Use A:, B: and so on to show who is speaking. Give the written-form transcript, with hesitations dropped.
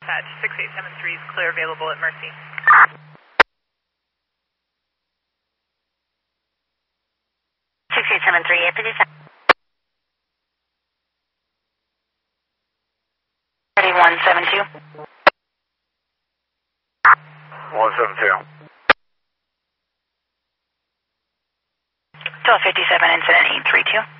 A: dispatch. 6873 is clear available at Mercy.
B: 6873, 57. 3172.
C: 172.
B: 1257, incident 832.